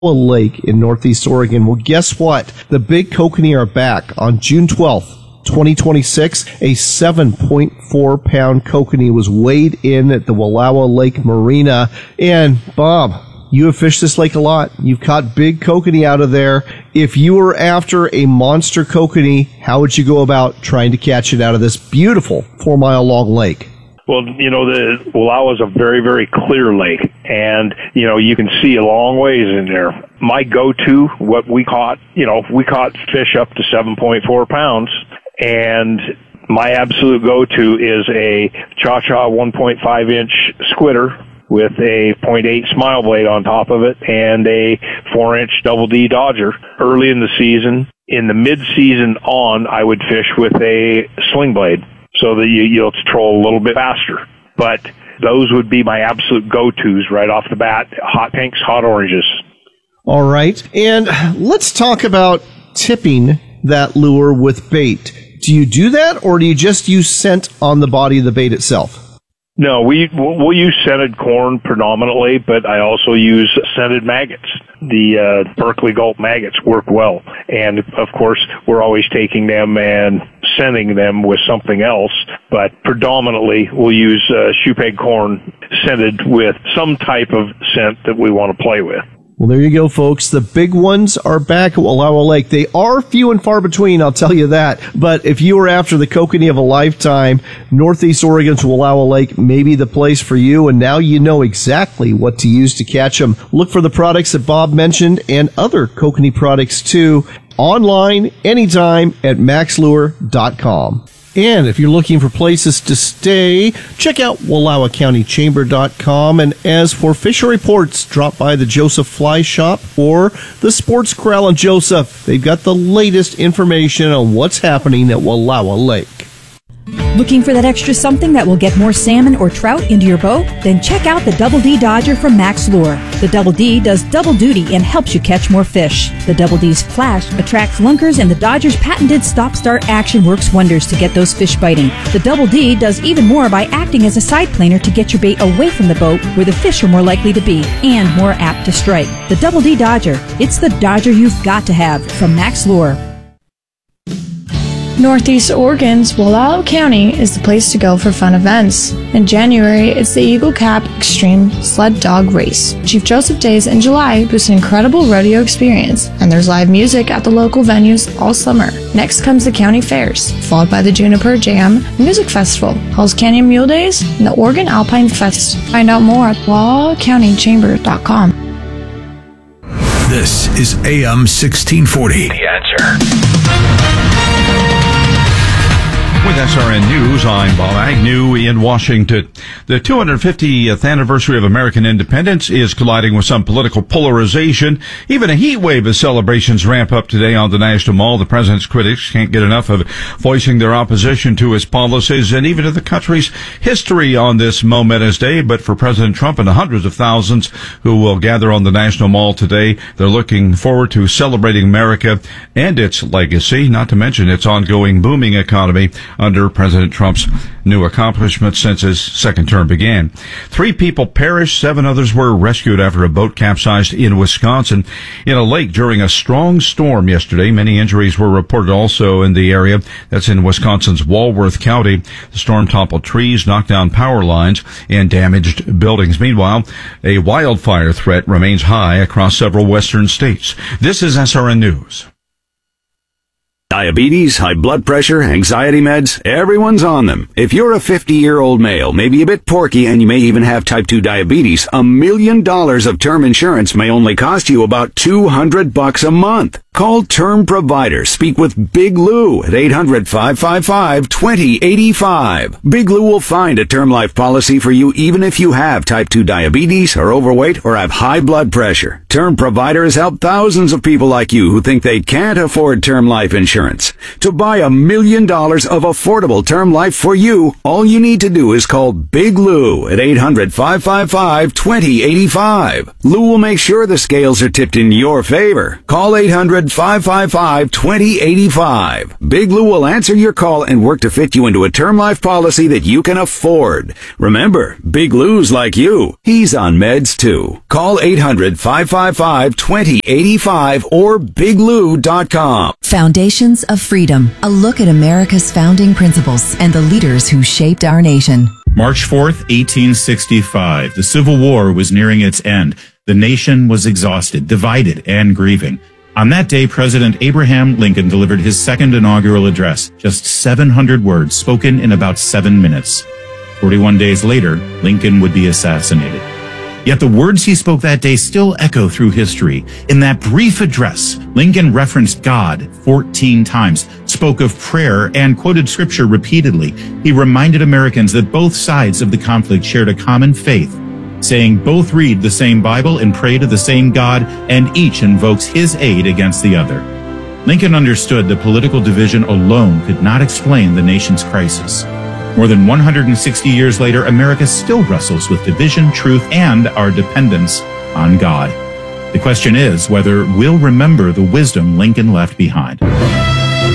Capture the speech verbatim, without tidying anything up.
Lake in Northeast Oregon. Well, guess what? The big kokanee are back on June twelfth. twenty twenty-six, a seven point four pound kokanee was weighed in at the Wallowa Lake Marina. And, Bob, you have fished this lake a lot. You've caught big kokanee out of there. If you were after a monster kokanee, how would you go about trying to catch it out of this beautiful four-mile-long lake? Well, you know, the Wallowa is a very, very clear lake, and, you know, you can see a long ways in there. My go-to, what we caught, you know, we caught fish up to seven point four pounds, and my absolute go-to is a Cha-Cha one point five inch squitter with a point eight smile blade on top of it and a four inch double D Dodger. Early in the season, in the mid-season on, I would fish with a sling blade so that you, you'll troll a little bit faster. But those would be my absolute go-tos right off the bat. Hot pinks, hot oranges. All right. And let's talk about tipping that lure with bait. Do you do that, or do you just use scent on the body of the bait itself? No, we, we'll use scented corn predominantly, but I also use scented maggots. The uh, Berkeley Gulp maggots work well. And, of course, we're always taking them and scenting them with something else. But predominantly, we'll use uh, shoe peg corn scented with some type of scent that we want to play with. Well, there you go, folks. The big ones are back at Wallowa Lake. They are few and far between, I'll tell you that. But if you were after the kokanee of a lifetime, Northeast Oregon's Wallowa Lake may be the place for you. And now you know exactly what to use to catch them. Look for the products that Bob mentioned and other kokanee products, too, online, anytime at max lure dot com. And if you're looking for places to stay, check out Wallowa County Chamber dot com. And as for fishing reports, drop by the Joseph Fly Shop or the Sports Corral in Joseph. They've got the latest information on what's happening at Wallowa Lake. Looking for that extra something that will get more salmon or trout into your boat? Then check out the Double D Dodger from Max Lure. The Double D does double duty and helps you catch more fish. The Double D's flash attracts lunkers, and the Dodger's patented stop-start action works wonders to get those fish biting. The Double D does even more by acting as a side planer to get your bait away from the boat where the fish are more likely to be and more apt to strike. The Double D Dodger. It's the Dodger you've got to have from Max Lure. Northeast Oregon's Wallowa County is the place to go for fun events. In January, it's the Eagle Cap Extreme Sled Dog Race. Chief Joseph Days in July boosts an incredible rodeo experience, and there's live music at the local venues all summer. Next comes the county fairs, followed by the Juniper Jam Music Festival, Halls Canyon Mule Days, and the Oregon Alpine Fest. Find out more at wallowa county chamber dot com. This is A M sixteen forty. The Answer. With S R N News, I'm Bob Agnew in Washington. The two hundred fiftieth anniversary of American independence is colliding with some political polarization. Even a heat wave of celebrations ramp up today on the National Mall. The president's critics can't get enough of voicing their opposition to his policies and even to the country's history on this momentous day. But for President Trump and the hundreds of thousands who will gather on the National Mall today, they're looking forward to celebrating America and its legacy, not to mention its ongoing booming economy under President Trump's new accomplishments since his second term began. Three people perished, seven others were rescued after a boat capsized in Wisconsin in a lake during a strong storm yesterday. Many injuries were reported also in the area. That's in Wisconsin's Walworth County. The storm toppled trees, knocked down power lines, and damaged buildings. Meanwhile, a wildfire threat remains high across several western states. This is S R N News. Diabetes, high blood pressure, anxiety meds, everyone's on them. If you're a fifty-year-old male, maybe a bit porky, and you may even have type two diabetes, a million dollars of term insurance may only cost you about two hundred bucks a month. Call Term Provider. Speak with Big Lou at eight hundred, five five five, two zero eight five. Big Lou will find a term life policy for you even if you have type two diabetes, are overweight, or have high blood pressure. Term Provider has helped thousands of people like you who think they can't afford term life insurance. To buy a million dollars of affordable term life for you, all you need to do is call Big Lou at eight hundred, five five five, two zero eight five. Lou will make sure the scales are tipped in your favor. Call eight hundred, hundred, five five five, two zero eight five. Big Lou will answer your call and work to fit you into a term life policy that you can afford. Remember, Big Lou's like you. He's on meds too. Call eight hundred, five five five, two zero eight five or big lou dot com. Foundations of Freedom, a look at America's founding principles and the leaders who shaped our nation. March fourth, eighteen sixty-five. The Civil War was nearing its end. The nation was exhausted, divided, and grieving. On that day, President Abraham Lincoln delivered his second inaugural address, just seven hundred words spoken in about seven minutes. forty-one days later, Lincoln would be assassinated. Yet the words he spoke that day still echo through history. In that brief address, Lincoln referenced God fourteen times, spoke of prayer, and quoted scripture repeatedly. He reminded Americans that both sides of the conflict shared a common faith, saying both read the same Bible and pray to the same God, and each invokes his aid against the other. Lincoln understood that political division alone could not explain the nation's crisis. More than one hundred sixty years later, America still wrestles with division, truth, and our dependence on God. The question is whether we'll remember the wisdom Lincoln left behind.